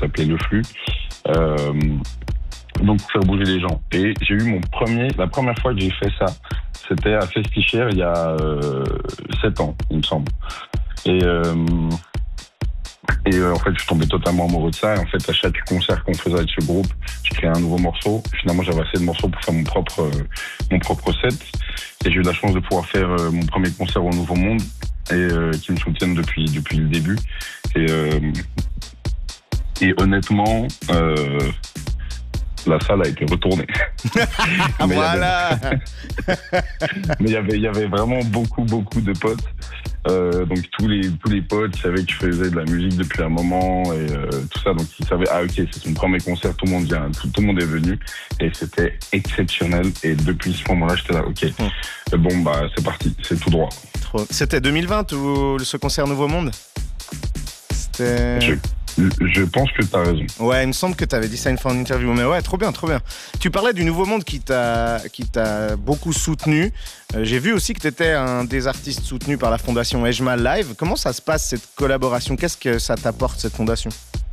s'appelait Le Flux. Donc pour faire bouger les gens. Et j'ai eu la première fois que j'ai fait ça, c'était à Festichère il y a 7 ans, il me semble. Et en fait, je suis tombé totalement amoureux de ça. Et en fait, à chaque concert qu'on faisait avec ce groupe, je créais un nouveau morceau. Finalement, j'avais assez de morceaux pour faire mon propre set. Et j'ai eu la chance de pouvoir faire mon premier concert au Nouveau Monde et qui me soutiennent depuis le début. Et honnêtement, la salle a été retournée. Voilà. Mais il y avait vraiment beaucoup de potes. Donc tous les potes savaient que je faisais de la musique depuis un moment et tout ça, donc ils savaient ok, c'est mon premier concert, tout le monde vient, tout le monde est venu et c'était exceptionnel. Et depuis ce moment-là, j'étais là, ok, bon bah c'est parti, c'est tout droit. C'était 2020 ou ce concert Nouveau Monde? C'était... Je pense que t'as raison. Ouais, il me semble que t'avais dit ça une fois en interview, mais ouais, trop bien. Tu parlais du Nouveau Monde qui t'a beaucoup soutenu. J'ai vu aussi que t'étais un des artistes soutenus par la fondation Ejma Live. Comment ça se passe, cette collaboration? Qu'est-ce que ça t'apporte, cette fondation?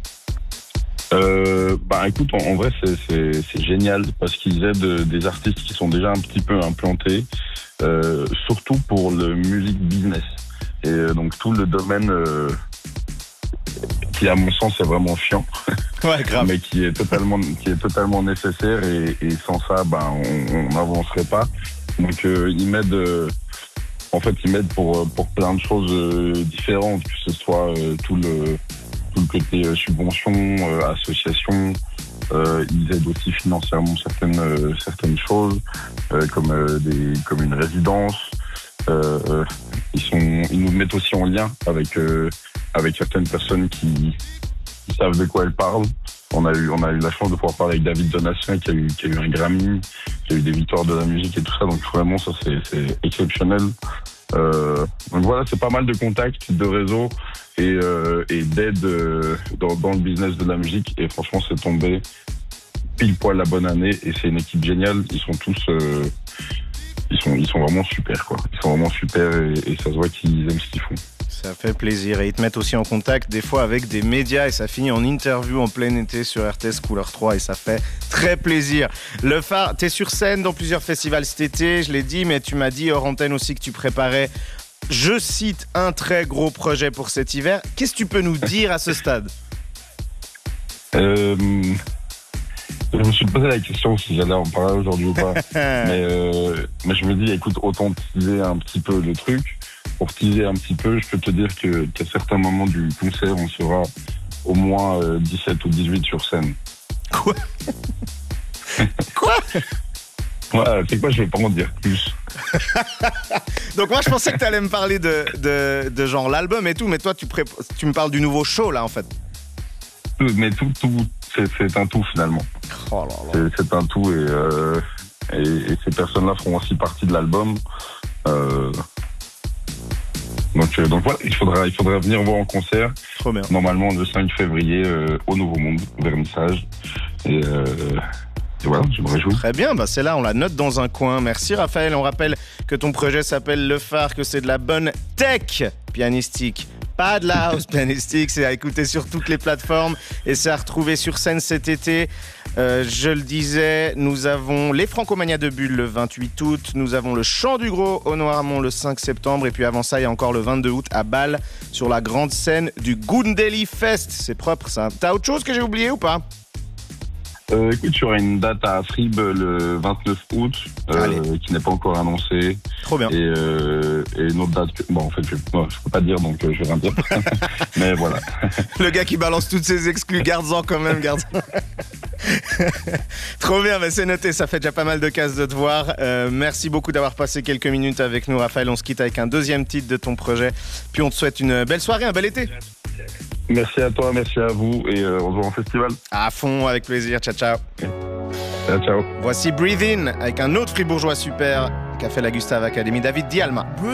Bah écoute, en vrai c'est génial parce qu'ils aident des artistes qui sont déjà un petit peu implantés, surtout pour le music business. Et donc tout le domaine qui à mon sens est vraiment chiant, ouais, grave. mais qui est totalement nécessaire et sans ça on n'avancerait pas. Donc ils m'aident pour plein de choses différentes, que ce soit tout le côté subvention, association. Ils aident aussi financièrement certaines choses, comme une résidence. Ils nous mettent aussi en lien avec certaines personnes qui savent de quoi elles parlent. On a eu la chance de pouvoir parler avec David Donatien qui a eu un Grammy, qui a eu des victoires de la musique et tout ça. Donc vraiment ça c'est exceptionnel. Donc voilà, c'est pas mal de contacts, de réseaux et d'aide dans le business de la musique. Et franchement, c'est tombé pile poil la bonne année et c'est une équipe géniale. Ils sont tous ils sont vraiment super, quoi. Ils sont vraiment super et ça se voit qu'ils aiment ce qu'ils font. Ça fait plaisir. Et ils te mettent aussi en contact des fois avec des médias et ça finit en interview en plein été sur RTS Couleur 3 et ça fait très plaisir. Le Phare, t'es sur scène dans plusieurs festivals cet été, je l'ai dit, mais tu m'as dit hors antenne aussi que tu préparais, je cite, un très gros projet pour cet hiver. Qu'est-ce que tu peux nous dire à ce stade? Je me suis posé la question si j'allais en parler aujourd'hui ou pas. mais je me dis, écoute, autant teaser un petit peu le truc. Pour teaser un petit peu, je peux te dire qu'à certains moments du concert, on sera au moins 17 ou 18 sur scène. Quoi? Quoi? Ouais, c'est quoi, je vais pas en dire plus. Donc moi, je pensais que tu allais me parler de genre l'album et tout, mais toi, tu me parles du nouveau show, là, en fait. Mais tout, c'est un tout, finalement. Oh là là. C'est un tout et ces personnes-là feront aussi partie de l'album. Donc voilà, il faudra venir voir en concert. Trop bien. Normalement le 5 février au Nouveau Monde, vernissage. Et voilà, je me réjouis. Très bien, c'est là, on la note dans un coin. Merci Raphaël, on rappelle que ton projet s'appelle Le Phare, que c'est de la bonne tech pianistique. Pas de la house pianistique, c'est à écouter sur toutes les plateformes et c'est à retrouver sur scène cet été. Je le disais, nous avons les Francomania de Bulle le 28 août, nous avons le Chant du Gros au Noirmont le 5 septembre et puis avant ça, il y a encore le 22 août à Bâle sur la grande scène du Goondelly Fest. C'est propre ça. T'as autre chose que j'ai oublié ou pas? Écoute, tu auras une date à Afribe le 29 août, qui n'est pas encore annoncée. Trop bien. Et une autre date que, bon, en fait, je peux pas dire, donc je vais rien dire. Mais voilà. Le gars qui balance toutes ses exclus, garde-en quand même, garde-en. Trop bien, c'est noté, ça fait déjà pas mal de cases de te voir. Merci beaucoup d'avoir passé quelques minutes avec nous, Raphaël. On se quitte avec un deuxième titre de ton projet. Puis on te souhaite une belle soirée, un bel été. Merci à toi, merci à vous et on se voit en festival. À fond, avec plaisir. Ciao, ciao. Ciao. Voici Breathe In avec un autre fribourgeois super qu'a fait la Gustave Academy, David Dialma.